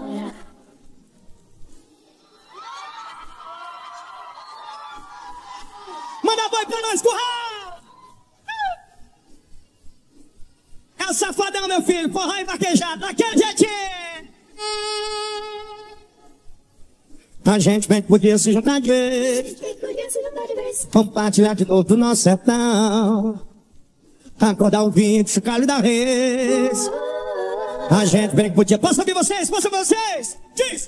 Manda boi pra nós, curral! É o safadão, meu filho, forró e vaquejado, daquele jeitinho! A gente bem que podia se juntar de vez, compartilhar de novo do nosso sertão, acordar o vinho, chocalho da reis. A gente bem que podia... Posso ouvir vocês? Posso ouvir vocês? Diz!